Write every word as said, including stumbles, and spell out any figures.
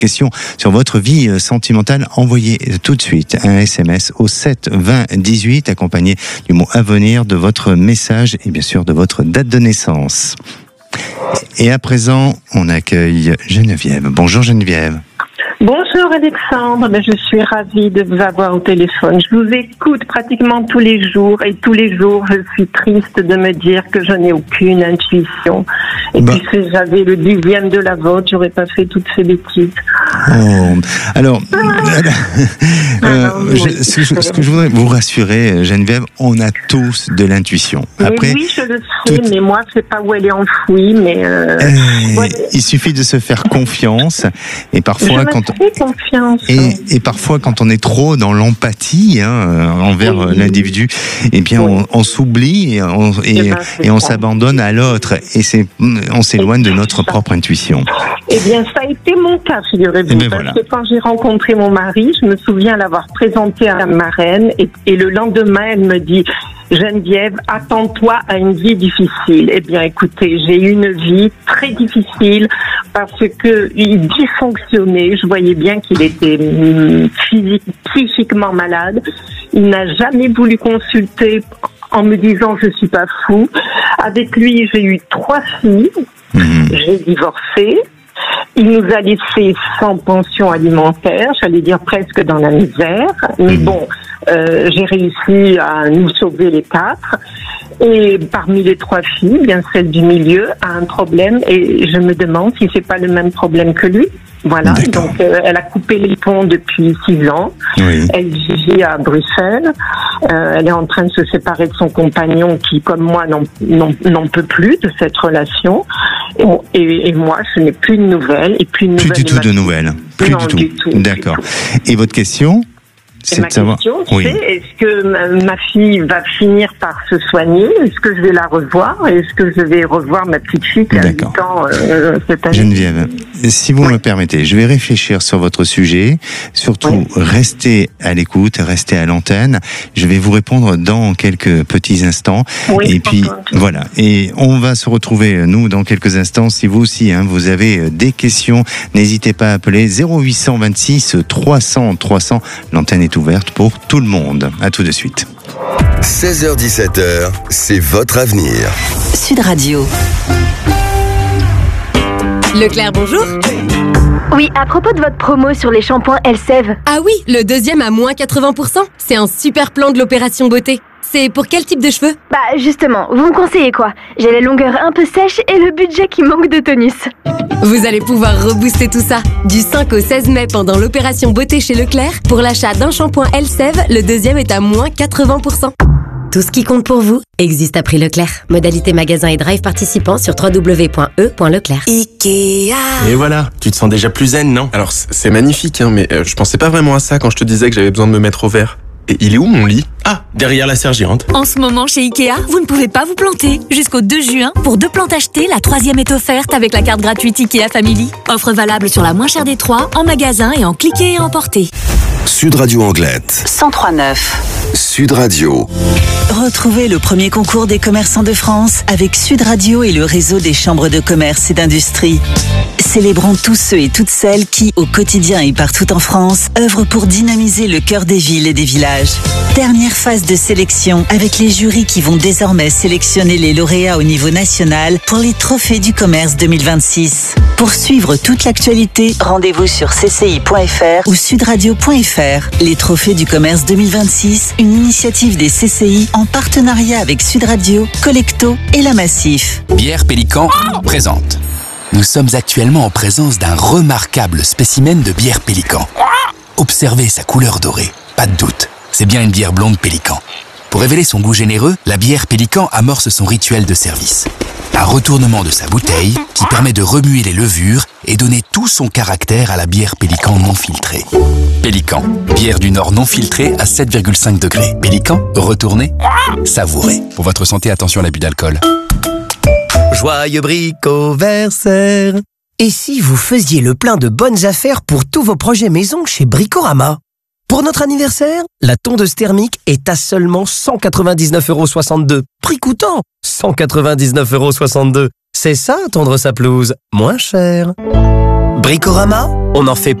questions sur votre vie sentimentale, envoyez tout de suite un S M S au sept vingt dix-huit accompagné du mot à venir, de votre message et bien sûr de votre date de naissance. Et à présent, on accueille Geneviève. Bonjour Geneviève. Bonjour Alexandre, ben, je suis ravie de vous avoir au téléphone. Je vous écoute pratiquement tous les jours et tous les jours je suis triste de me dire que je n'ai aucune intuition. Et bah. puis si j'avais le dixième de la vôtre, j'aurais pas fait toutes ces bêtises. Oh, alors, ah. euh, ah, je, ce, ce que je voudrais vous rassurer, Geneviève, on a tous de l'intuition. Après, oui, je le sais, tout... mais moi je sais pas où elle est enfouie, mais euh, euh, ouais. il suffit de se faire confiance et parfois je quand confiance. Et, et parfois, quand on est trop dans l'empathie hein, envers oui. l'individu, eh bien, oui. on, on s'oublie et on, et, ben, et on s'abandonne à l'autre. Et c'est, on s'éloigne de notre propre intuition. Eh bien, ça a été mon cas, figurez-vous. Ben parce voilà. que quand j'ai rencontré mon mari, je me souviens l'avoir présenté à ma marraine et, et le lendemain, elle me dit... Geneviève, attends-toi à une vie difficile. Eh bien, écoutez, j'ai eu une vie très difficile parce que il dysfonctionnait. Je voyais bien qu'il était physique, psychiquement malade. Il n'a jamais voulu consulter en me disant je suis pas fou. Avec lui, j'ai eu trois filles. Mmh. J'ai divorcé. Il nous a laissés sans pension alimentaire, j'allais dire presque dans la misère. Mais mmh. bon, euh, j'ai réussi à nous sauver les quatre. Et parmi les trois filles, bien celle du milieu a un problème et je me demande si c'est pas le même problème que lui. Voilà, D'accord. donc euh, elle a coupé les ponts depuis six ans. Oui. Elle vit à Bruxelles. Euh, elle est en train de se séparer de son compagnon qui, comme moi, n'en, n'en, n'en peut plus de cette relation. Et, et, et moi, je n'ai plus de nouvelles. Et plus de plus nouvelles du tout de nouvelles. Plus non, du tout. Du tout D'accord. Du tout. Et votre question ? Et ma question, oui. c'est est-ce que ma, ma fille va finir par se soigner ? Est-ce que je vais la revoir ? Est-ce que je vais revoir ma petite fille qui a huit ans euh, cette année ? Geneviève, si vous oui. me permettez, je vais réfléchir sur votre sujet. Surtout, oui. restez à l'écoute, restez à l'antenne. Je vais vous répondre dans quelques petits instants. Oui, et puis, voilà. Et on va se retrouver, nous, dans quelques instants. Si vous aussi, hein, vous avez des questions, n'hésitez pas à appeler zéro huit cent vingt-six trois cents trois cents. L'antenne est ouverte pour tout le monde. À tout de suite. seize heures dix-sept heures, c'est votre avenir. Sud Radio. Leclerc, bonjour. Oui, à propos de votre promo sur les shampoings Elseve. Ah oui, le deuxième à moins quatre-vingts pour cent. C'est un super plan de l'opération beauté. C'est pour quel type de cheveux ? Bah justement, vous me conseillez quoi ? J'ai la longueur un peu sèche et le budget qui manque de tonus. Vous allez pouvoir rebooster tout ça. Du cinq au seize mai pendant l'opération beauté chez Leclerc, pour l'achat d'un shampoing Elseve, le deuxième est à moins quatre-vingts pour cent. Tout ce qui compte pour vous existe à prix Leclerc. Modalité magasin et drive participant sur w w w point e point leclerc. Ikea. Et voilà, tu te sens déjà plus zen, non ? Alors c'est magnifique, hein, mais euh, je pensais pas vraiment à ça quand je te disais que j'avais besoin de me mettre au vert. Et il est où mon lit ? Ah, derrière la sergérante. En ce moment chez Ikea, vous ne pouvez pas vous planter. Jusqu'au deux juin, pour deux plantes achetées, la troisième est offerte avec la carte gratuite Ikea Family. Offre valable sur la moins chère des trois, en magasin et en cliquer et emporter. Sud Radio Anglette. cent trois neuf. Sud Radio. Retrouvez le premier concours des commerçants de France avec Sud Radio et le réseau des chambres de commerce et d'industrie. Célébrons tous ceux et toutes celles qui, au quotidien et partout en France, œuvrent pour dynamiser le cœur des villes et des villages. Dernière phase de sélection avec les jurys qui vont désormais sélectionner les lauréats au niveau national pour les trophées du commerce deux mille vingt-six. Pour suivre toute l'actualité, rendez-vous sur c c i point f r ou sudradio point f r. Les trophées du commerce deux mille vingt-six, une initiative des C C I en partenariat avec Sud Radio, Collecto et La Massif. Bière Pélican présente. Nous sommes actuellement en présence d'un remarquable spécimen de bière Pélican. Observez sa couleur dorée, pas de doute, c'est bien une bière blonde Pélican. Pour révéler son goût généreux, la bière Pélican amorce son rituel de service. Un retournement de sa bouteille qui permet de remuer les levures et donner tout son caractère à la bière Pélican non filtrée. Pélican, bière du Nord non filtrée à sept virgule cinq degrés. Pélican, retournez, savourez. Pour votre santé, attention à l'abus d'alcool. Joyeux bricoversaire. Et si vous faisiez le plein de bonnes affaires pour tous vos projets maison chez Bricorama ? Pour notre anniversaire, la tondeuse thermique est à seulement cent quatre-vingt-dix-neuf euros soixante-deux. Prix coûtant cent quatre-vingt-dix-neuf euros soixante-deux. C'est ça, tondre sa pelouse moins cher. Bricorama, on en fait